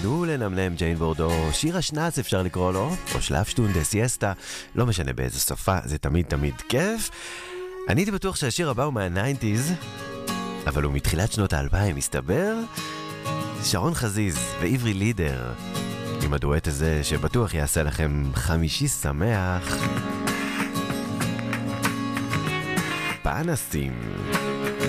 תנו לנמנם ג'יין בורדו, שיר השנץ אפשר לקרוא לו, או שלב שטונדה סיאסטה, לא משנה באיזה שפה, זה תמיד תמיד כיף. אני הייתי בטוח שהשיר הבא הוא מה-90s, אבל הוא מתחילת שנות ה-2000, מסתבר. שרון חזיז ועברי לידר, עם הדואט הזה שבטוח יעשה לכם חמישי שמח. פנסים.